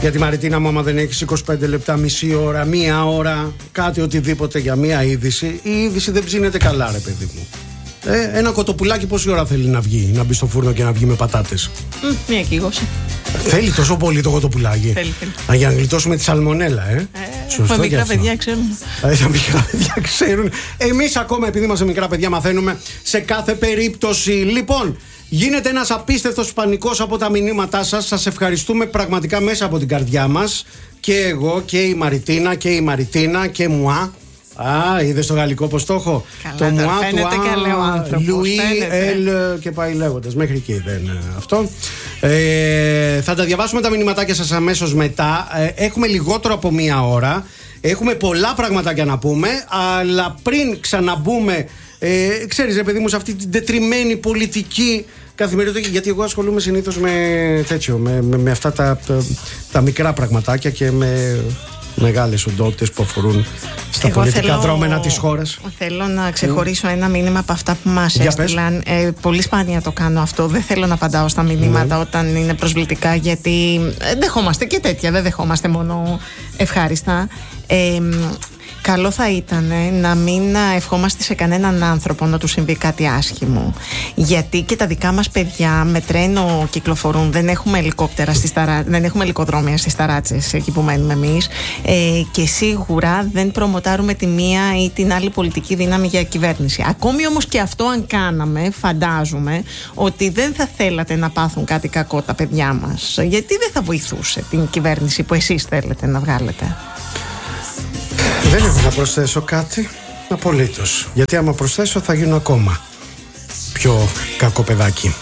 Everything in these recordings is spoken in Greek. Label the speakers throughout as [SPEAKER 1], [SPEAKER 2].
[SPEAKER 1] Για τη Μαριτίνα μου, άμα δεν έχεις 25 λεπτά, μισή ώρα, μία ώρα, κάτι οτιδήποτε για μία είδηση, η είδηση δεν ψήνεται καλά, ρε παιδί μου. Ένα κοτοπουλάκι πόση ώρα θέλει να βγει, να μπει στο φούρνο και να βγει με πατάτες?
[SPEAKER 2] Μία κύγωση.
[SPEAKER 1] Θέλει τόσο πολύ το κοτοπουλάκι?
[SPEAKER 2] Θέλει.
[SPEAKER 1] Για να γλιτώσουμε τη σαλμονέλα,
[SPEAKER 2] Σωστό. Μικρά παιδιά ξέρουν.
[SPEAKER 1] Τα μικρά παιδιά ξέρουν. Εμείς ακόμα, επειδή είμαστε μικρά παιδιά, μαθαίνουμε σε κάθε περίπτωση. Λοιπόν, γίνεται ένας απίστευτος πανικός από τα μηνύματά σας. Σας ευχαριστούμε πραγματικά μέσα από την καρδιά μας. Και εγώ και η Μαριτίνα και η Μαριτίνα και μουά. Είδες το γαλλικό πως το έχω?
[SPEAKER 2] Το μουά φαίνεται καλό άνθρωπος.
[SPEAKER 1] Λουί, Ελ και πάει λέγοντας. Μέχρι εκεί δεν αυτό. Θα τα διαβάσουμε τα μηνυματάκια σας αμέσως μετά. Έχουμε λιγότερο από μία ώρα. Έχουμε πολλά πραγματάκια να πούμε. Αλλά πριν ξαναμπούμε, ξέρεις ρε παιδί μου, σε αυτή την τετριμένη πολιτική καθημερινότητα, γιατί εγώ ασχολούμαι συνήθως με τέτοιο, με αυτά τα μικρά πραγματάκια και με μεγάλες οντότητες που αφορούν στα πολιτικά δρόμενα της χώρας.
[SPEAKER 2] Θέλω να ξεχωρίσω ένα μήνυμα από αυτά που μας έστειλαν. Πολύ σπάνια το κάνω αυτό. Δεν θέλω να απαντάω στα μηνύματα όταν είναι προσβλητικά, γιατί δεχόμαστε και τέτοια. Δεν δεχόμαστε μόνο ευχάριστα. Καλό θα ήταν να μην ευχόμαστε σε κανέναν άνθρωπο να του συμβεί κάτι άσχημο. Γιατί και τα δικά μας παιδιά με τρένο κυκλοφορούν. Δεν έχουμε ελικόπτερα δεν έχουμε ελικοδρόμια στις ταράτσες εκεί που μένουμε εμείς. Και σίγουρα δεν προμοτάρουμε τη μία ή την άλλη πολιτική δύναμη για κυβέρνηση. Ακόμη όμως και αυτό, αν κάναμε, φαντάζομαι ότι δεν θα θέλατε να πάθουν κάτι κακό τα παιδιά μας. Γιατί δεν θα βοηθούσε την κυβέρνηση που εσείς θέλετε να βγάλετε?
[SPEAKER 1] Δεν έχω να προσθέσω κάτι απολύτως. Γιατί άμα προσθέσω θα γίνω ακόμα πιο κακό παιδάκι.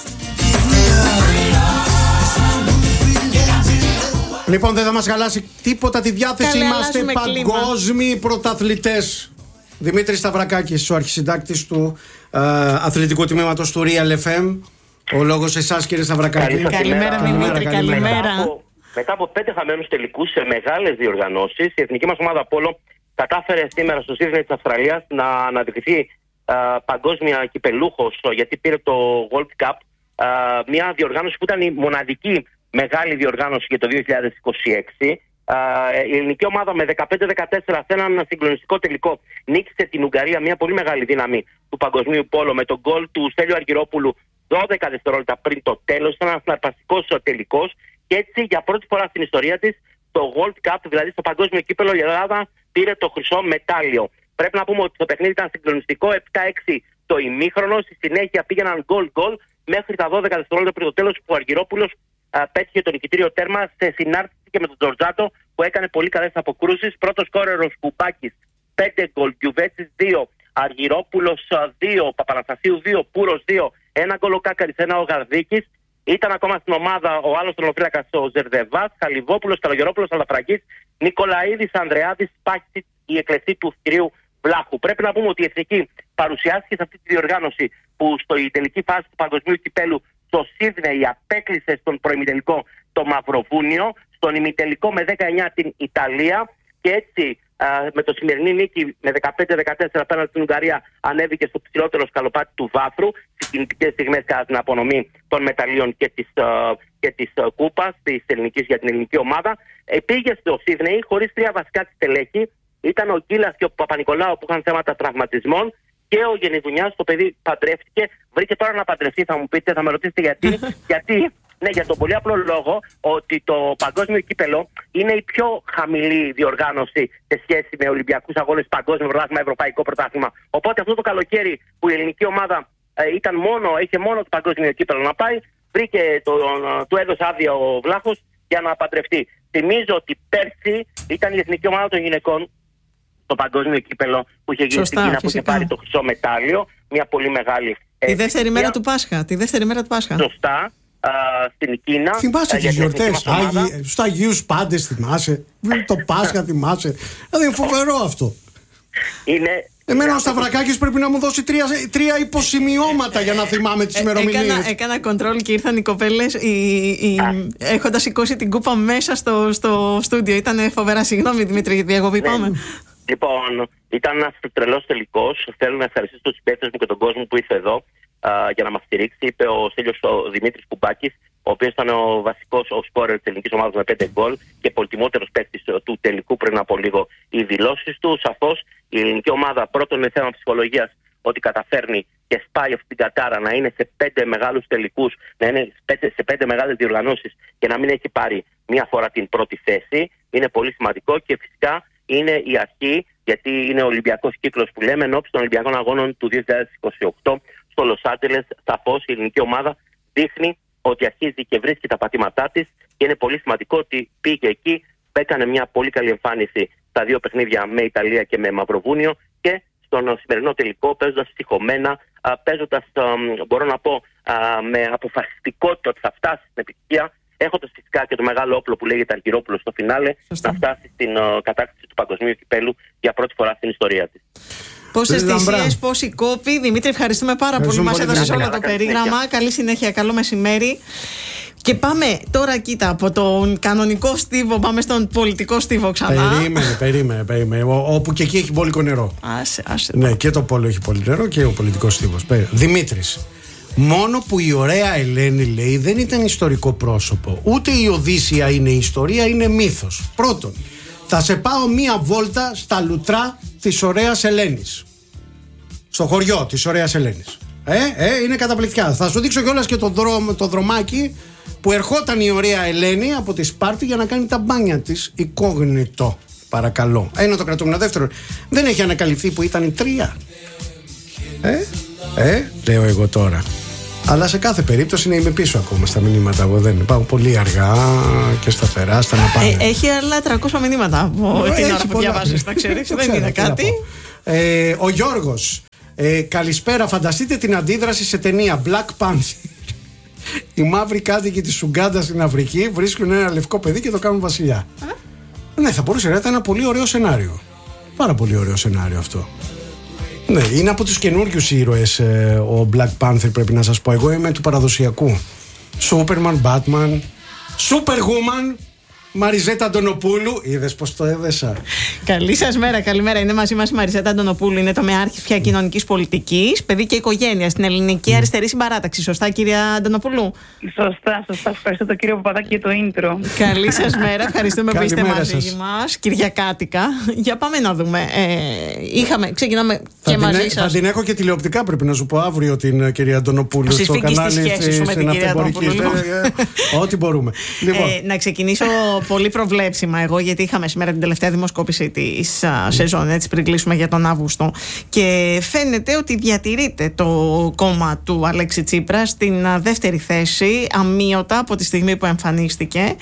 [SPEAKER 1] Λοιπόν, δεν θα μας χαλάσει τίποτα τη διάθεση. Είμαστε παγκόσμιοι πρωταθλητές. Δημήτρης Σταυρακάκης, ο αρχισυντάκτης του αθλητικού τμήματος του Real FM. Ο λόγος σε εσάς, κύριε Σταυρακάκη.
[SPEAKER 2] Καλημέρα Δημήτρη, καλημέρα.
[SPEAKER 3] Μετά από 5 χαμένους τελικούς σε μεγάλες διοργανώσεις, η εθνική μας ομάδα Πόλο κατάφερε σήμερα στο Σίδνεϊ της Αυστραλίας να αναδειχθεί παγκόσμια κυπελούχος, γιατί πήρε το World Cup, μια διοργάνωση που ήταν η μοναδική μεγάλη διοργάνωση για το 2026. Η ελληνική ομάδα με 15-14 σε έναν συγκλονιστικό τελικό νίκησε την Ουγγαρία, μια πολύ μεγάλη δύναμη του παγκοσμίου πόλο, με τον γκολ του Στέλιου Αργυρόπουλου 12 δευτερόλεπτα πριν το τέλος. Ήταν ένας συναρπαστικός τελικός. Και έτσι για πρώτη φορά στην ιστορία της, το World Cup, δηλαδή στο παγκόσμιο κύπελλο, η Ελλάδα πήρε το χρυσό μετάλλιο. Πρέπει να πούμε ότι το παιχνίδι ήταν συγκλονιστικό, 7-6 το ημίχρονο, στη συνέχεια πήγαιναν γκολ μέχρι τα 12 δευτερόλεπτα πριν το τέλος, που ο Αργυρόπουλος πέτυχε το νικητήριο τέρμα σε συνάρτηση και με τον Τζορτζάτο, που έκανε πολύ καλές αποκρούσεις. Πρώτος σκόρερος Κουμπάκης 5 γκολ, Γιουβέτσης 2, Αργυρόπουλος 2, Παπαναστασίου 2, Πούρος 2, ένα γκολ ο Κάκαρης, ένα ο Γαρδίκης. Ήταν ακόμα στην ομάδα ο άλλος τρονοφύλακας, ο Ζερδεβάς, Χαλιβόπουλος, Καλογερόπουλος, Αλαφραγκής, Νικολαίδης, Ανδρεάδης, Πάχης, η εκλεκτή του κυρίου Βλάχου. Πρέπει να πούμε ότι η εθνική παρουσιάστηκε σε αυτή τη διοργάνωση που η τελική φάση του παγκοσμίου κυπέλου στο Σίδνεϊ απέκλεισε στον προημιτελικό το Μαυροβούνιο, στον ημιτελικό με 19 την Ιταλία, και έτσι με το σημερινή νίκη με 15-14 απέναντι στην Ουγγαρία ανέβηκε στο ψηλότερο σκαλοπάτι του βάθρου στις κινητικές στιγμές κατά την απονομή των μεταλλίων και της κούπας της ελληνικής για την ελληνική ομάδα. Πήγε στο Σίδνεϊ χωρίς 3 βασικά της στελέχη. Ήταν ο Γκίλας και ο Παπα-Νικολάου που είχαν θέματα τραυματισμών, και ο Γενιδουνιάς, το παιδί, παντρεύτηκε. Βρήκε τώρα να παντρευτεί, θα μου πείτε, θα με ρωτήσετε γιατί. Γιατί? Ναι, για τον πολύ απλό λόγο ότι το παγκόσμιο κύπελο είναι η πιο χαμηλή διοργάνωση σε σχέση με Ολυμπιακούς αγώνες, παγκόσμιο πρωτάθλημα, ευρωπαϊκό πρωτάθλημα. Οπότε αυτό το καλοκαίρι που η ελληνική ομάδα είχε μόνο το παγκόσμιο κύπελο να πάει, του έδωσε άδεια ο Βλάχος για να παντρευτεί. Θυμίζω ότι πέρσι ήταν η εθνική ομάδα των γυναικών στο παγκόσμιο κύπελο που είχε γίνει στην Κίνα, που είχε πάρει το χρυσό μετάλλιο. Μια πολύ μεγάλη.
[SPEAKER 2] Τη δεύτερη μέρα του Πάσχα.
[SPEAKER 3] Σωστά. Στην Κίνα.
[SPEAKER 1] Θυμάσαι τις γιορτές, στους Αγίους Πάντες θυμάσαι, το Πάσχα θυμάσαι. Δηλαδή είναι φοβερό αυτό. Εμένα ο Σταυρακάκης πρέπει να μου δώσει τρία υποσημειώματα για να θυμάμαι τις ημερομηνίες.
[SPEAKER 2] Έκανα κοντρόλ και ήρθαν οι κοπέλες έχοντας σηκώσει την κούπα μέσα στο στούντιο. Ήταν φοβερά. Συγγνώμη Δημήτρη, γιατί διακοπή πάμε.
[SPEAKER 3] Λοιπόν, ήταν ένας τρελός τελικός. Θέλω να ευχαριστήσω τους συμπαίκτες μου και τον κόσμο που ήρθε εδώ για να μας στηρίξει. Είπε ο Στέλιος ο Δημήτρης Κουμπάκης, ο οποίος ήταν ο βασικός σκόρερ της ελληνικής ομάδας με 5 γκολ και πολυτιμότερος παίκτης του τελικού πριν από λίγο οι δηλώσεις του. Σαφώς η ελληνική ομάδα πρώτον είναι θέμα ψυχολογίας, ότι καταφέρνει και σπάει αυτή την κατάρα να είναι σε 5 μεγάλους τελικούς, να είναι σε 5 μεγάλες διοργανώσεις και να μην έχει πάρει μία φορά την πρώτη θέση. Είναι πολύ σημαντικό και φυσικά είναι η αρχή, γιατί είναι ο Ολυμπιακός κύκλος που λέμε, ενώπιση των Ολυμπιακών Αγώνων του 2028 στο Λος Άντζελες. Σαφώς η ελληνική ομάδα δείχνει ότι αρχίζει και βρίσκει τα πατήματά της και είναι πολύ σημαντικό ότι πήγε εκεί, έκανε μια πολύ καλή εμφάνιση στα 2 παιχνίδια με Ιταλία και με Μαυροβούνιο και στον σημερινό τελικό παίζοντας ψυχωμένα, παίζοντας, μπορώ να πω, με αποφασιστικότητα ότι θα φτάσει στην επιτυχία, έχοντας φυσικά και το μεγάλο όπλο που λέγεται Αργυρόπουλος στο φινάλε, να φτάσει στην κατάκτηση του παγκοσμίου κυπέλου για πρώτη φορά στην ιστορία της.
[SPEAKER 2] Πόσες θυσίες, πόσοι κόποι. Δημήτρη, ευχαριστούμε πάρα πολύ. Μας έδωσες όλο το περίγραμμα. Καλή συνέχεια, καλό μεσημέρι. Και πάμε τώρα, κοίτα, από τον κανονικό στίβο πάμε στον πολιτικό στίβο ξανά.
[SPEAKER 1] Περίμενε. Όπου και εκεί έχει μπόλικο νερό.
[SPEAKER 2] Άσε.
[SPEAKER 1] Ναι, και το πόλο έχει πολύ νερό και ο πολιτικός στίβος. Δημήτρης, μόνο που η ωραία Ελένη, λέει, δεν ήταν ιστορικό πρόσωπο. Ούτε η Οδύσσεια είναι ιστορία, είναι μύθος. Πρώτον, θα σε πάω μία βόλτα στα λουτρά της ωραίας Ελένης. Στο χωριό της ωραίας Ελένης. Είναι καταπληκτικά. Θα σου δείξω κιόλας και το δρομάκι που ερχόταν η ωραία Ελένη από τη Σπάρτη για να κάνει τα μπάνια της εικόγνητο. Παρακαλώ. Ένα το κρατούμενο. Δεύτερον, δεν έχει ανακαλυφθεί που ήταν η 3. Λέω εγώ τώρα. Αλλά σε κάθε περίπτωση να είμαι πίσω ακόμα στα μηνύματα. Εγώ δεν πάω πολύ αργά και σταθερά στα να πάνε.
[SPEAKER 2] Έχει άλλα 300 μηνύματα από την ώρα που διαβάζεις. Να ξέρεις, δεν είναι κάτι.
[SPEAKER 1] Ο Γιώργος. Καλησπέρα. Φανταστείτε την αντίδραση σε ταινία Black Panther. Οι μαύροι κάτοικοι της Ουγκάντα στην Αφρική βρίσκουν ένα λευκό παιδί και το κάνουν βασιλιά. Ναι, θα μπορούσε να ήταν ένα πολύ ωραίο σενάριο. Πάρα πολύ ωραίο σενάριο αυτό. Ναι, είναι από τους καινούριους ήρωες ο Black Panther, πρέπει να σας πω. Εγώ είμαι του παραδοσιακού. Superman, Batman, Superwoman, Μαριζέτα Αντωνοπούλου. Είδες πως το έδεσα.
[SPEAKER 2] Καλή σας μέρα, καλημέρα. Είναι μαζί μας η Μαριζέτα Αντωνοπούλου. Είναι τομεάρχηφια κοινωνικής πολιτικής, παιδί και οικογένεια στην Ελληνική Αριστερή Συμπαράταξη. Σωστά, κυρία Αντωνοπούλου?
[SPEAKER 4] Σωστά. Ευχαριστώ τον κύριο Παπαδάκη για το intro.
[SPEAKER 2] Καλή σας μέρα. Ευχαριστούμε που είστε μαζί μας. Κυριακάτικα. Για πάμε να δούμε. Ξεκινάμε και μαζί σας.
[SPEAKER 1] Θα την έχω και τηλεοπτικά, πρέπει να σου πω, αύριο την κυρία Αντωνοπούλου στο κανάλι της Ναυτεμπορικής. Ό,τι μπορούμε.
[SPEAKER 2] Να ξεκινήσω πολύ προβλέψιμα εγώ, γιατί είχαμε σήμερα την τελευταία δημοσκόπηση της σεζόν, έτσι, πριν κλείσουμε για τον Αύγουστο, και φαίνεται ότι διατηρείται το κόμμα του Αλέξη Τσίπρα στην δεύτερη θέση αμείωτα από τη στιγμή που εμφανίστηκε.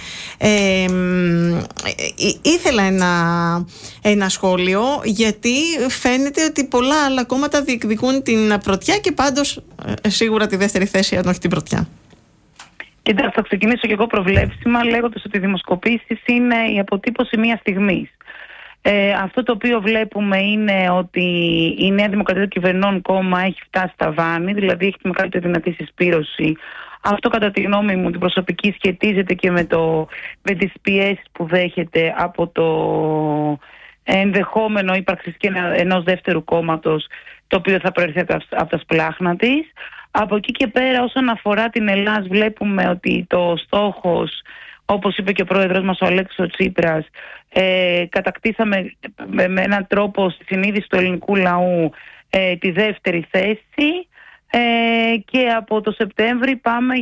[SPEAKER 2] Ήθελα ένα σχόλιο, γιατί φαίνεται ότι πολλά άλλα κόμματα διεκδικούν την πρωτιά και πάντως σίγουρα τη δεύτερη θέση, αν όχι την πρωτιά.
[SPEAKER 4] Κοιτάξτε, θα ξεκινήσω και εγώ προβλέψιμα λέγοντας ότι οι δημοσκοπήσεις είναι η αποτύπωση μιας στιγμής. Αυτό το οποίο βλέπουμε είναι ότι η Νέα Δημοκρατία του Κυβερνών κόμμα έχει φτάσει στα βάνη, δηλαδή έχει τη μεγαλύτερη δυνατή συσπήρωση. Αυτό, κατά τη γνώμη μου, την προσωπική, σχετίζεται και με τις πιέσεις που δέχεται από το ενδεχόμενο ύπαρξης και ενός δεύτερου κόμματος, το οποίο θα προέρχεται από τα σπλάχνα της. Από εκεί και πέρα, όσον αφορά την Ελλάδα, βλέπουμε ότι το στόχος, όπως είπε και ο πρόεδρος μας ο Αλέξης Τσίπρας, κατακτήσαμε με έναν τρόπο στη συνείδηση του ελληνικού λαού τη δεύτερη θέση, και από το Σεπτέμβρη πάμε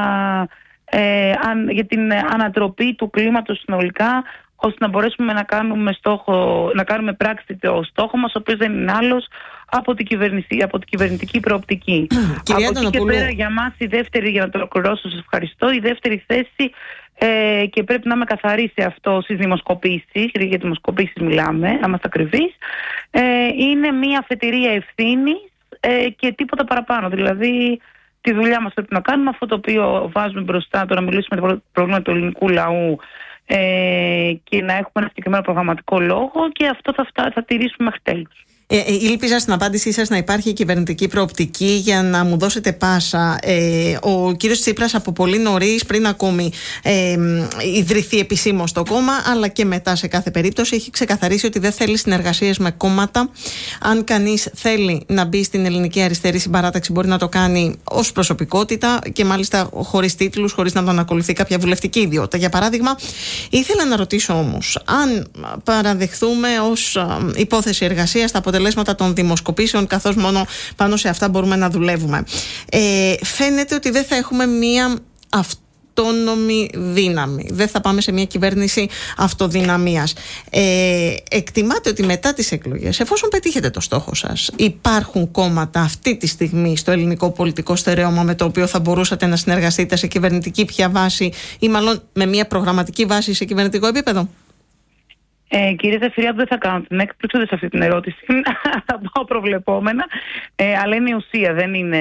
[SPEAKER 4] για την ανατροπή του κλίματος συνολικά, ώστε να μπορέσουμε να κάνουμε πράξη το στόχο μας, ο οποίος δεν είναι άλλος από την κυβερνητική προοπτική. Από εκεί και πέρα, για μας η δεύτερη, για να το ολοκληρώσω, σας ευχαριστώ, η δεύτερη θέση, και πρέπει να είμαι καθαρή σε αυτό στις δημοσκοπήσεις, γιατί για δημοσκοπήσεις μιλάμε, να είμαστε ακριβείς, είναι μια αφετηρία ευθύνης και τίποτα παραπάνω. Δηλαδή, τη δουλειά μας πρέπει να κάνουμε, αυτό το οποίο βάζουμε μπροστά, το να μιλήσουμε για το πρόβλημα του ελληνικού λαού, και να έχουμε ένα συγκεκριμένο προγραμματικό λόγο, και αυτό θα τηρήσουμε μέχρι τέλους.
[SPEAKER 2] Ήλπιζα στην απάντησή σας να υπάρχει κυβερνητική προοπτική για να μου δώσετε πάσα. Ο κύριος Τσίπρας από πολύ νωρίς, πριν ακόμη ιδρυθεί επισήμως το κόμμα, αλλά και μετά σε κάθε περίπτωση, έχει ξεκαθαρίσει ότι δεν θέλει συνεργασίες με κόμματα. Αν κανείς θέλει να μπει στην Ελληνική Αριστερή Συμπαράταξη, μπορεί να το κάνει ως προσωπικότητα και μάλιστα χωρίς τίτλους, χωρίς να τον ακολουθεί κάποια βουλευτική ιδιότητα. Για παράδειγμα, ήθελα να ρωτήσω όμως, αν παραδεχθούμε ως υπόθεση εργασίας τα αποτελέσματα των δημοσκοπήσεων, καθώς μόνο πάνω σε αυτά μπορούμε να δουλεύουμε, φαίνεται ότι δεν θα έχουμε μία αυτόνομη δύναμη. Δεν θα πάμε σε μια κυβέρνηση αυτοδυναμίας. Εκτιμάτε ότι μετά τις εκλογές, εφόσον πετύχετε το στόχο σας, υπάρχουν κόμματα αυτή τη στιγμή στο ελληνικό πολιτικό στερέωμα με το οποίο θα μπορούσατε να συνεργαστείτε σε κυβερνητική πια βάση ή μάλλον με μια προγραμματική βάση σε κυβερνητικό επίπεδο?
[SPEAKER 4] Κύριε Ζαφυριάδου, δεν θα κάνω την έκπληξη σε αυτή την ερώτηση. Θα πάω προβλεπόμενα. Αλλά είναι η ουσία, δεν είναι.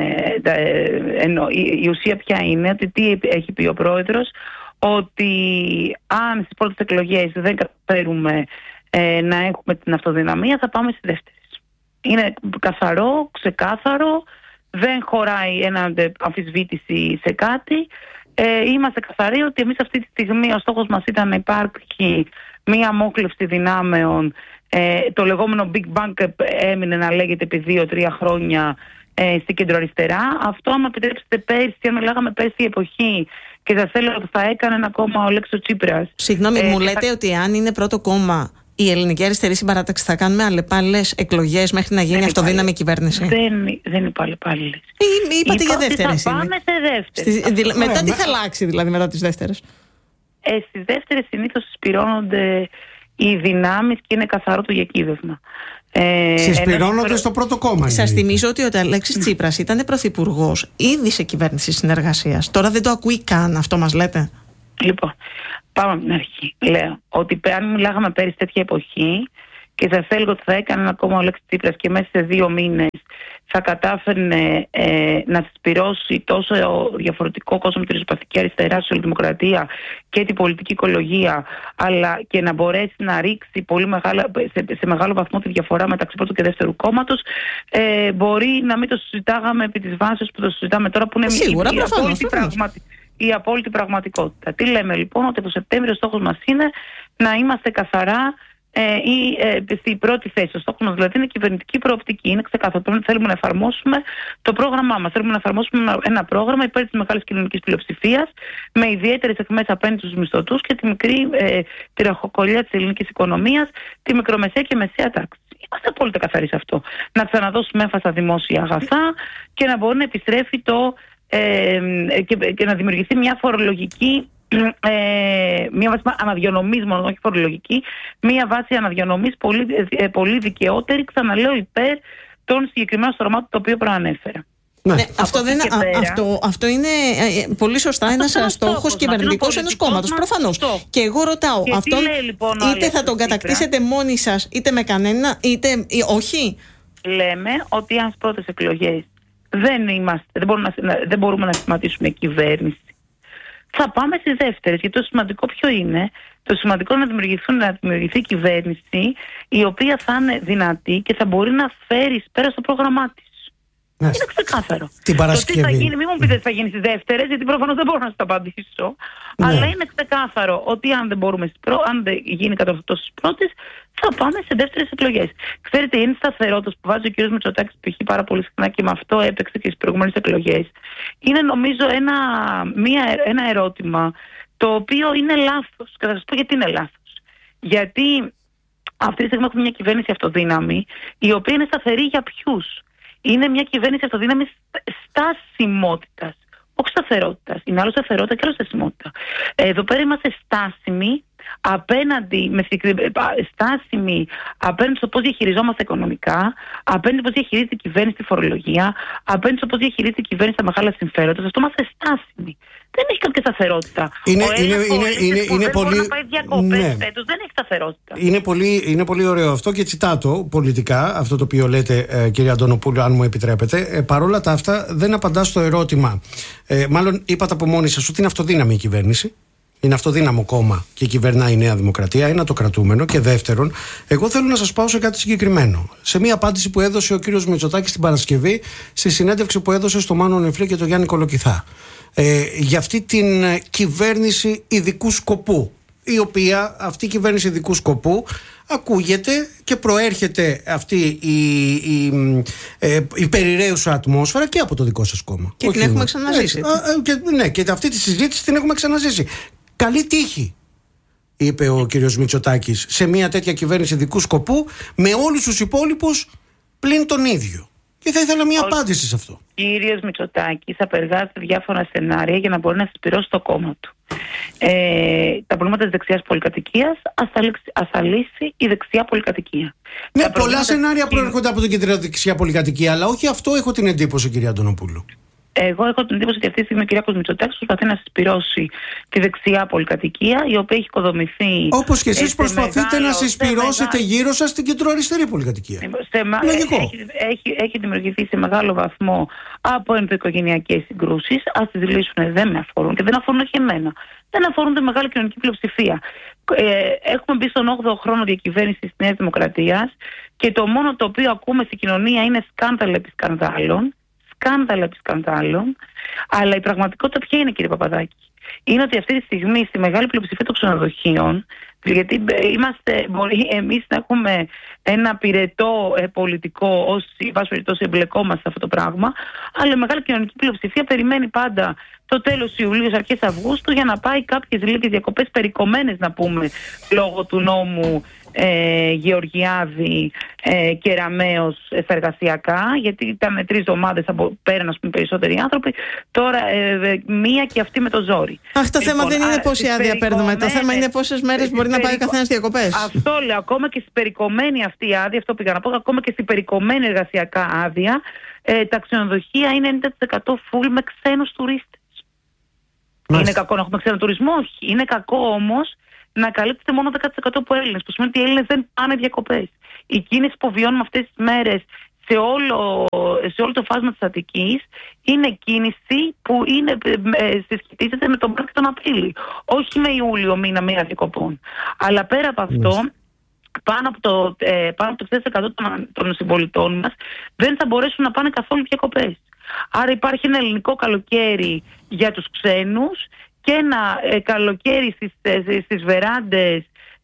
[SPEAKER 4] Η ουσία ποια είναι, ότι τι έχει πει ο πρόεδρος, ότι αν στις πρώτες εκλογές δεν καταφέρουμε να έχουμε την αυτοδυναμία, θα πάμε στις δεύτερες. Είναι καθαρό, ξεκάθαρο, δεν χωράει αμφισβήτηση σε κάτι. Είμαστε καθαροί ότι εμείς αυτή τη στιγμή ο στόχος μας ήταν να υπάρχει μία αμόχλευση δυνάμεων. Το λεγόμενο Big Bang έμεινε να λέγεται επί 2-3 χρόνια στην κεντροαριστερά. Αυτό, άμα επιτρέψετε, πέρσι, αν μιλάγαμε πέρσι η εποχή και σας έλεγα ότι θα έκανε ένα κόμμα ο Λέξο Τσίπρας.
[SPEAKER 2] Συγγνώμη, μου λέτε ότι αν είναι πρώτο κόμμα η Ελληνική Αριστερή Συμπαράταξη, θα κάνουμε αλλεπάλληλες εκλογές μέχρι να γίνει αυτοδύναμη κυβέρνηση?
[SPEAKER 4] Δεν είπα αλλεπάλληλες.
[SPEAKER 2] Είπατε για δεύτερες.
[SPEAKER 4] Θα πάμε σε δεύτερες.
[SPEAKER 2] Μετά τι θα αλλάξει δηλαδή μετά τις δεύτερες?
[SPEAKER 4] Στις δεύτερες συνήθως συσπηρώνονται οι δυνάμεις και είναι καθαρό το διακύβευμα.
[SPEAKER 1] Συσπηρώνονται στο πρώτο κόμμα.
[SPEAKER 2] Σας θυμίζω ότι ο Αλέξης Τσίπρας ήταν πρωθυπουργός ήδη σε κυβέρνηση συνεργασίας. Τώρα δεν το ακούει καν, αυτό μας λέτε?
[SPEAKER 4] Λοιπόν, πάμε από την αρχή. Λέω ότι αν μιλάγαμε πέρυσι τέτοια εποχή και σας έλεγα ότι θα έκανε ένα κόμμα ο Αλέξης Τσίπρας και μέσα σε 2 μήνες θα κατάφερνε να συσπηρώσει τόσο διαφορετικό κόσμο με τη ριζοσπαστική αριστερά, σοσιαλδημοκρατία και την πολιτική οικολογία, αλλά και να μπορέσει να ρίξει σε μεγάλο βαθμό τη διαφορά μεταξύ πρώτου και δεύτερου κόμματος, μπορεί να μην το συζητάγαμε επί της βάσης που το συζητάμε τώρα, που είναι η απόλυτη πραγματικότητα. Τι λέμε λοιπόν? Ότι το Σεπτέμβριο ο στόχος μας είναι να είμαστε καθαρά στην πρώτη θέση. Ο στόχος μας δηλαδή είναι κυβερνητική προοπτική. Είναι ξεκάθαρο. Θέλουμε να εφαρμόσουμε το πρόγραμμά μας. Θέλουμε να εφαρμόσουμε ένα πρόγραμμα υπέρ της μεγάλης κοινωνικής πλειοψηφίας, με ιδιαίτερες εκμές απέναντι στους μισθωτούς και τη μικρή τυραχοκολλία της ελληνικής οικονομίας, τη μικρομεσαία και μεσαία τάξη. Είμαστε απόλυτα καθαροί σε αυτό. Να ξαναδώσουμε έμφαση στα δημόσια αγαθά και να μπορεί να επιστρέφει και να δημιουργηθεί μια φορολογική, μια βάση αναδιανομής, μόνο όχι φορολογική, μια βάση αναδιανομής πολύ δικαιότερη, ξαναλέω, υπέρ των συγκεκριμένων στρωμάτων το οποίο προανέφερα.
[SPEAKER 2] Ναι, αυτό είναι πολύ σωστά ένας στόχος κυβερνητικός ενός κόμματος, προφανώς. Και εγώ ρωτάω, αυτόν λοιπόν, είτε θα τον κατακτήσετε μόνοι σας, είτε με κανένα, είτε όχι?
[SPEAKER 4] Λέμε ότι αν στις πρώτες εκλογές δεν μπορούμε να σχηματίσουμε κυβέρνηση, θα πάμε στις δεύτερες. Γιατί το σημαντικό ποιο είναι? Το σημαντικό είναι να δημιουργηθεί κυβέρνηση η οποία θα είναι δυνατή και θα μπορεί να φέρει πέρα στο πρόγραμμά της. Είναι ξεκάθαρο.
[SPEAKER 1] Την Παρασκευή.
[SPEAKER 4] Το τι θα γίνει, μην μου πείτε ότι θα γίνει στις δεύτερες, γιατί προφανώς δεν μπορώ να σας το απαντήσω. Ναι. Αλλά είναι ξεκάθαρο ότι αν δεν γίνει κατά αυτό στις πρώτες, θα πάμε σε δεύτερες εκλογές. Ξέρετε, είναι σταθερότητα που βάζει ο κ. Μητσοτάκης π.χ. πάρα πολύ συχνά και με αυτό έπαιξε και στις προηγούμενες εκλογές. Είναι νομίζω ένα ερώτημα το οποίο είναι λάθος. Και θα σας πω γιατί είναι λάθος. Γιατί αυτή τη στιγμή έχουμε μια κυβέρνηση αυτοδύναμη, η οποία είναι σταθερή για ποιους? Είναι μια κυβέρνηση αυτοδύναμης στασιμότητας, όχι σταθερότητας. Είναι άλλο σταθερότητα και άλλο στασιμότητα. Εδώ πέρα είμαστε στάσιμοι απέναντι στο πώς διαχειριζόμαστε οικονομικά, απέναντι πώς διαχειρίζεται η κυβέρνηση τη φορολογία, απέναντι στο πώς διαχειρίζεται η κυβέρνηση τα μεγάλα συμφέροντα. Σε αυτό είμαστε στάσιμοι. Δεν έχει κάποια σταθερότητα.
[SPEAKER 1] Είναι πολύ.
[SPEAKER 4] Να πάει διακοπές φέτος, δεν έχει σταθερότητα.
[SPEAKER 1] Είναι πολύ ωραίο αυτό και τσιτάτο πολιτικά, αυτό το οποίο λέτε, κύριε Αντωνοπούλου, αν μου επιτρέπετε. Παρόλα τα αυτά, δεν απαντά στο ερώτημα. Μάλλον είπατε από μόνοι σας ότι είναι αυτοδύναμη η κυβέρνηση. είναι αυτοδύναμο κόμμα και κυβερνάει η Νέα Δημοκρατία. Ένα, το κρατούμενο. Και δεύτερον, εγώ θέλω να σας πάω σε κάτι συγκεκριμένο. Σε μια απάντηση που έδωσε ο κύριος Μητσοτάκης την Παρασκευή, στη συνέντευξη που έδωσε στο Μάνο Νεφλή και τον Γιάννη Κολοκυθά. Για αυτή την κυβέρνηση ειδικού σκοπού, η οποία αυτή η κυβέρνηση ειδικού σκοπού ακούγεται και προέρχεται αυτή η περιραίουσα ατμόσφαιρα και από το δικό σας κόμμα.
[SPEAKER 2] Και την έχουμε ξαναζήσει.
[SPEAKER 1] Ναι, και αυτή τη συζήτηση την έχουμε ξαναζήσει. Καλή τύχη, είπε ο κύριος Μητσοτάκης, σε μια τέτοια κυβέρνηση ειδικού σκοπού, με όλους τους υπόλοιπους πλην τον ίδιο. Και θα ήθελα μια απάντηση σε αυτό.
[SPEAKER 4] Ο κύριος Μητσοτάκης απεργάζεται διάφορα σενάρια για να μπορεί να συσπυρώσει το κόμμα του. Τα προβλήματα της δεξιάς πολυκατοικίας ας τα λύσει η δεξιά πολυκατοικία.
[SPEAKER 1] Ναι, πολλά σενάρια προέρχονται από την κεντροδεξιά πολυκατοικία, αλλά όχι αυτό έχω την εντύπωση, κυρία Αντωνοπούλου.
[SPEAKER 4] Εγώ έχω την εντύπωση ότι αυτή τη στιγμή ο Κυριάκος Μητσοτάκης προσπαθεί να συσπυρώσει τη δεξιά πολυκατοικία, η οποία έχει οικοδομηθεί.
[SPEAKER 1] Όπως και εσείς προσπαθείτε να συσπυρώσετε γύρω σας την κεντροαριστερή πολυκατοικία.
[SPEAKER 4] Έχει δημιουργηθεί σε μεγάλο βαθμό από ενδοοικογενειακές συγκρούσεις. Ας τις λύσουν, δεν με αφορούν και δεν αφορούν όχι εμένα. Δεν αφορούν τη μεγάλη κοινωνική πλειοψηφία. Έχουμε μπει στον 8ο χρόνο διακυβέρνησης της Νέας Δημοκρατίας και το μόνο το οποίο ακούμε στην κοινωνία είναι σκάνδαλα επί σκανδάλων. Αλλά η πραγματικότητα ποια είναι, κύριε Παπαδάκη? Είναι ότι αυτή τη στιγμή στη μεγάλη πλειοψηφία των ξενοδοχείων, γιατί μπορεί εμείς να έχουμε ένα πυρετό πολιτικό όσοι εμπλεκόμαστε σε αυτό το πράγμα, αλλά η μεγάλη κοινωνική πλειοψηφία περιμένει πάντα το τέλος Ιουλίου, αρχές Αυγούστου, για να πάει κάποιες λίγες διακοπές περικομμένες, να πούμε, λόγω του νόμου Γεωργιάδη και Ραμαίος στα εργασιακά, γιατί ήταν 3 εβδομάδες από πέραν, ας πούμε, περισσότεροι άνθρωποι. Τώρα μία και αυτή με το ζόρι.
[SPEAKER 2] Το θέμα δεν είναι πόση άδεια παίρνουμε. Το θέμα είναι πόσες μέρες μπορεί να πάει ο καθένας διακοπές.
[SPEAKER 4] Αυτό λέω. Ακόμα και στην περικομμένη αυτή άδεια, αυτό πήγα να πω, ακόμα και στην περικομμένη εργασιακά άδεια, τα ξενοδοχεία είναι 90% full με ξένους τουρίστες. Είναι κακό να έχουμε ξένο τουρισμό? Όχι. Είναι κακό όμως να καλύπτεται μόνο 10% από Έλληνες, που σημαίνει ότι οι Έλληνες δεν πάνε διακοπές. Η κίνηση που βιώνουμε αυτές τις μέρες σε όλο το φάσμα της Αττικής είναι κίνηση που συσχετίζεται με τον Μάρτιο και τον Απρίλιο, όχι με Ιούλιο, μήνα διακοπών. Αλλά πέρα από αυτό, πάνω από το 60% των συμπολιτών μας δεν θα μπορέσουν να πάνε καθόλου διακοπές. Άρα υπάρχει ένα ελληνικό καλοκαίρι για τους ξένους και ένα καλοκαίρι στις βεράντες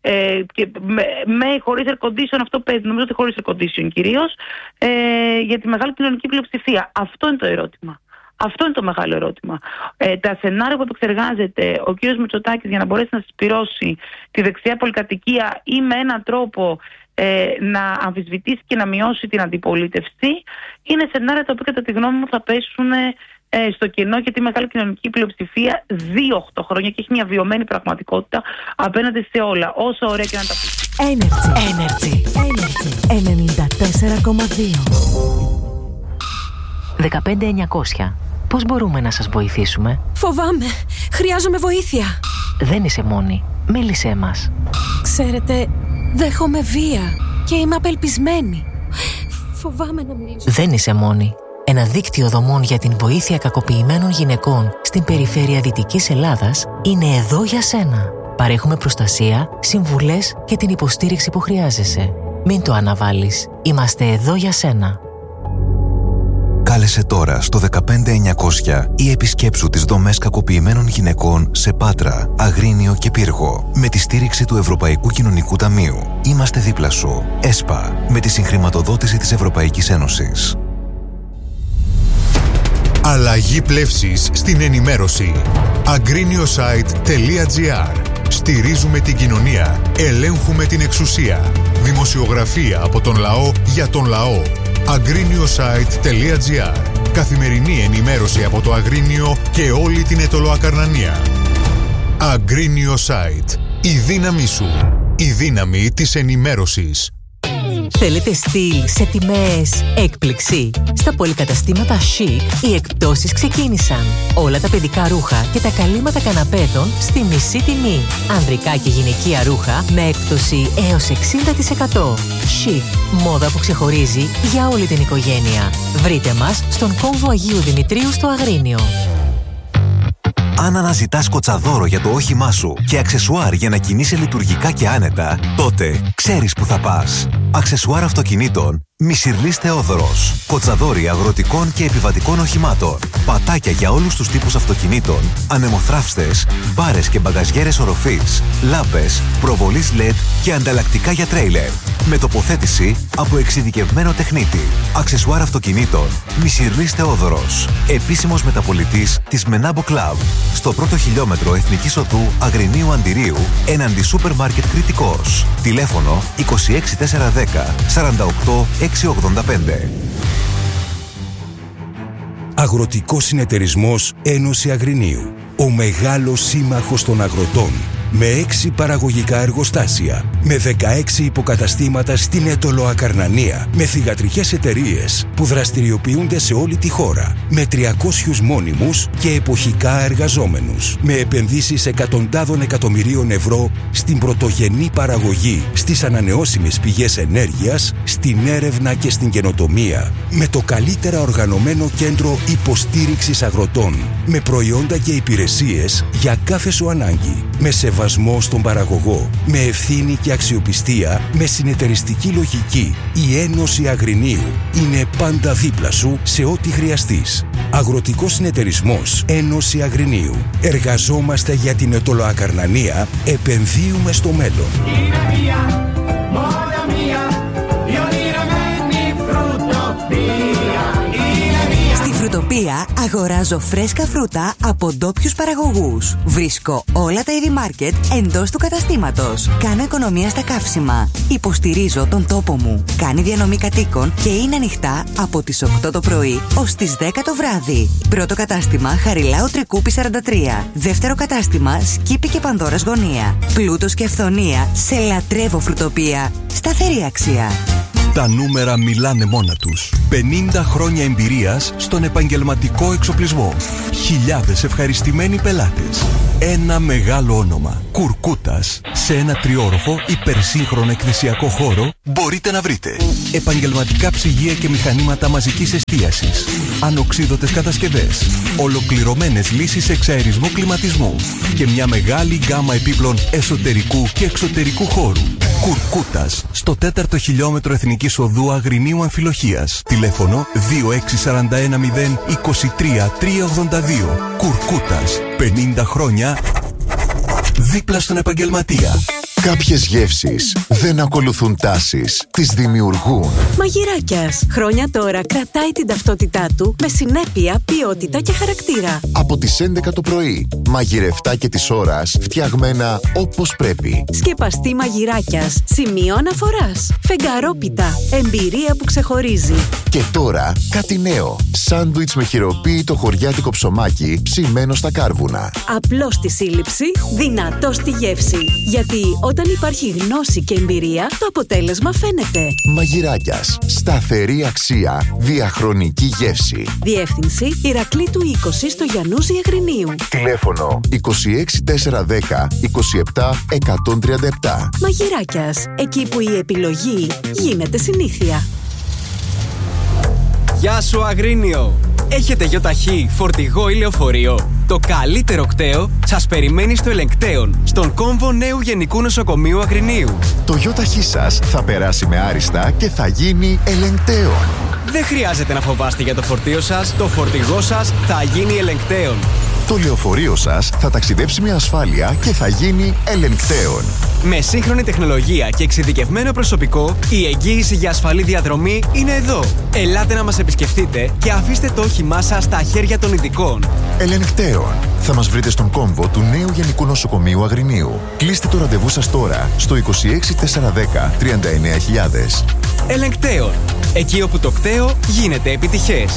[SPEAKER 4] χωρίς air condition. Αυτό παίζει, νομίζω ότι χωρίς air condition κυρίως, για τη μεγάλη κοινωνική πλειοψηφία. Αυτό είναι το ερώτημα. Αυτό είναι το μεγάλο ερώτημα. Τα σενάρια που επεξεργάζεται ο κύριος Μητσοτάκης για να μπορέσει να συσπυρώσει τη δεξιά πολυκατοικία ή με έναν τρόπο να αμφισβητήσει και να μειώσει την αντιπολίτευση, είναι σενάρια τα οποία κατά τη γνώμη μου θα πέσουν στο κενό, γιατί η μεγάλη κοινωνική πλειοψηφία ζει 8 χρόνια και έχει μια βιωμένη πραγματικότητα απέναντι σε όλα, όσο ωραία και να τα πει.
[SPEAKER 5] Energy 94,2. 15900. Πώς μπορούμε να σας βοηθήσουμε?
[SPEAKER 6] Φοβάμαι. Χρειάζομαι βοήθεια.
[SPEAKER 5] Δεν είσαι μόνη. Μίλησέ μας.
[SPEAKER 6] Ξέρετε, δέχομαι βία και είμαι απελπισμένη. Φοβάμαι να μιλήσω.
[SPEAKER 5] Δεν είσαι μόνη. Ένα δίκτυο δομών για την βοήθεια κακοποιημένων γυναικών στην περιφέρεια Δυτικής Ελλάδας είναι εδώ για σένα. Παρέχουμε προστασία, συμβουλές και την υποστήριξη που χρειάζεσαι. Μην το αναβάλεις. Είμαστε εδώ για σένα.
[SPEAKER 7] Κάλεσε τώρα στο 15900 ή επισκέψου τις δομές κακοποιημένων γυναικών σε Πάτρα, Αγρίνιο και Πύργο με τη στήριξη του Ευρωπαϊκού Κοινωνικού Ταμείου. Είμαστε δίπλα σου. ΕΣΠΑ, με τη συγχρηματοδότηση της Ευρωπαϊκής Ένωσης.
[SPEAKER 8] Αλλαγή πλεύσης στην ενημέρωση. Agriniosite.gr. Στηρίζουμε την κοινωνία. Ελέγχουμε την εξουσία. Δημοσιογραφία από τον λαό για τον λαό. Agriniosite.gr. Καθημερινή ενημέρωση από το Αγρίνιο και όλη την Αιτωλοακαρνανία. Agriniosite. Η δύναμή σου. Η δύναμη της ενημέρωσης.
[SPEAKER 5] Θέλετε στυλ σε τιμές έκπληξη? Στα πολυκαταστήματα Chic οι εκπτώσεις ξεκίνησαν. Όλα τα παιδικά ρούχα και τα καλύματα καναπέδων στη μισή τιμή. Ανδρικά και γυναικεία ρούχα με έκπτωση έως 60%. Chic, μόδα που ξεχωρίζει για όλη την οικογένεια. Βρείτε μας στον κόμβο Αγίου Δημητρίου στο Αγρίνιο.
[SPEAKER 7] Αν αναζητάς κοτσαδόρο για το όχημά σου και αξεσουάρ για να κινείσαι λειτουργικά και άνετα, τότε ξέρεις που θα πας. Αξεσουάρ αυτοκινήτων Μισιρλής Θεόδωρος. Κοτσαδόροι αγροτικών και επιβατικών οχημάτων. Πατάκια για όλους τους τύπους αυτοκινήτων. Ανεμοθράφστες, μπάρες και μπαγκαζιέρες οροφής. Λάμπες, προβολής LED και ανταλλακτικά για τρέιλερ. Με τοποθέτηση από εξειδικευμένο τεχνίτη. Αξεσουάρ αυτοκινήτων Μισιρλής Θεόδωρος. Επίσημος μεταπολιτής της Menabo Club. Στο πρώτο χιλιόμετρο Εθνικής Οδού Αγρινίου Αντιρίου έναντι Σούπερ Μάρκετ Κρητικός. Τηλέφωνο 26410 48 685.
[SPEAKER 9] Αγροτικός Συνεταιρισμός Ένωση Αγρινίου. Ο μεγάλος σύμμαχος των αγροτών. Με 6 παραγωγικά εργοστάσια. Με 16 υποκαταστήματα στην Έτολο Ακαρνανία. Με θυγατρικές εταιρείες που δραστηριοποιούνται σε όλη τη χώρα. Με 300 μόνιμους και εποχικά εργαζόμενους. Με επενδύσεις εκατοντάδων εκατομμυρίων ευρώ στην πρωτογενή παραγωγή, στις ανανεώσιμες πηγές ενέργειας, στην έρευνα και στην καινοτομία. Με το καλύτερα οργανωμένο κέντρο υποστήριξης αγροτών. Με προϊόντα και υπηρεσίες για κάθε σου ανάγκη. Με σεβασμό στον παραγωγό, με ευθύνη και αξιοπιστία, με συνεταιριστική λογική. Η Ένωση Αγρινίου είναι πάντα δίπλα σου σε ό,τι χρειαστείς. Αγροτικός Συνεταιρισμός Ένωση Αγρινίου. Εργαζόμαστε για την Ετωλοακαρνανία, επενδύουμε στο μέλλον.
[SPEAKER 10] Φρουτοπία αγοράζω φρέσκα φρούτα από ντόπιους παραγωγούς. Βρίσκω όλα τα είδη μάρκετ εντός του καταστήματος. Κάνω οικονομία στα καύσιμα. Υποστηρίζω τον τόπο μου. Κάνει διανομή κατοίκων και είναι ανοιχτά από τις 8 το πρωί ως τις 10 το βράδυ. Πρώτο κατάστημα Χαριλάου Τρικούπη 43. Δεύτερο κατάστημα Σκύπη και Πανδώρας Γωνία. Πλούτος και αυθονία σε λατρεύω Φρουτοπία. Σταθερή αξία.
[SPEAKER 9] Τα νούμερα μιλάνε μόνα τους. 50 χρόνια εμπειρίας στον επαγγελματικό εξοπλισμό. Χιλιάδες ευχαριστημένοι πελάτες. Ένα μεγάλο όνομα. Κουρκούτας. Σε ένα τριόροφο υπερσύγχρονο εκκλησιακό χώρο μπορείτε να βρείτε επαγγελματικά ψυγεία και μηχανήματα μαζικής εστίασης, ανοξίδωτες κατασκευές, ολοκληρωμένες λύσεις εξαερισμού κλιματισμού και μια μεγάλη γκάμα επίπλων εσωτερικού και εξωτερικού χώρου. Κουρκούτας, στο 4ο χιλιόμετρο Εθνικής Οδού Αγρινίου Αμφιλοχίας. Τηλέφωνο 26410 23 382. Κουρκούτας, 50 χρόνια δίπλα στον επαγγελματία.
[SPEAKER 7] Κάποιες γεύσεις δεν ακολουθούν τάσεις, τις δημιουργούν.
[SPEAKER 6] Μαγειράκιας. Χρόνια τώρα κρατάει την ταυτότητά του με συνέπεια, ποιότητα και χαρακτήρα.
[SPEAKER 7] Από τις 11 το πρωί, μαγειρευτά και της ώρας, φτιαγμένα όπως πρέπει.
[SPEAKER 6] Σκεπαστή Μαγειράκιας. Σημείο αναφοράς. Φεγγαρόπιτα. Εμπειρία που ξεχωρίζει.
[SPEAKER 7] Και τώρα κάτι νέο. Σάντουιτς με χειροποίητο χωριάτικο ψωμάκι ψημένο στα κάρβουνα.
[SPEAKER 6] Απλό στη σύλληψη, δυνατό στη γεύση. Γιατί όταν υπάρχει γνώση και εμπειρία, το αποτέλεσμα φαίνεται.
[SPEAKER 7] Μαγειράκιας. Σταθερή αξία, διαχρονική γεύση.
[SPEAKER 6] Διεύθυνση Ηρακλήτου 20 στο Γιαννούζι Αγρινίου.
[SPEAKER 7] Τηλέφωνο 26410 27 137.
[SPEAKER 6] Μαγειράκιας. Εκεί που η επιλογή γίνεται συνήθεια.
[SPEAKER 11] Γεια σου Αγρίνιο! Έχετε γιοταχή, φορτηγό ή λεωφορείο? Το καλύτερο κταίο σας περιμένει στο Ελεγκτέον, στον κόμβο νέου Γενικού Νοσοκομείου Αγρινίου.
[SPEAKER 7] Το γιοταχή σας θα περάσει με άριστα και θα γίνει Ελεγκτέον.
[SPEAKER 11] Δεν χρειάζεται να φοβάστε για το φορτίο σας, το φορτηγό σας θα γίνει Ελεγκτέον.
[SPEAKER 7] Το λεωφορείο σας θα ταξιδέψει με ασφάλεια και θα γίνει Ελεγκτέον.
[SPEAKER 11] Με σύγχρονη τεχνολογία και εξειδικευμένο προσωπικό, η εγγύηση για ασφαλή διαδρομή είναι εδώ. Ελάτε να μας επισκεφτείτε και αφήστε το όχημά σας στα χέρια των ειδικών.
[SPEAKER 7] Ελεγκτέον. Θα μας βρείτε στον κόμβο του νέου Γενικού Νοσοκομείου Αγρινίου. Κλείστε το ραντεβού σας τώρα στο 26410 39000.
[SPEAKER 11] Ελεγκτέον. Εκεί όπου το κταίο γίνεται επιτυχές.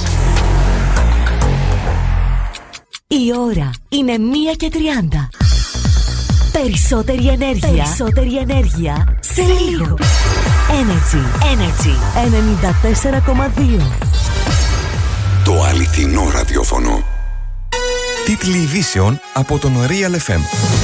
[SPEAKER 6] Η ώρα είναι 1:30. Περισσότερη ενέργεια. Περισσότερη ενέργεια σε λίγο. Energy 94,2.
[SPEAKER 12] Το αληθινό ραδιόφωνο.
[SPEAKER 13] Τίτλοι ειδήσεων από τον Real FM.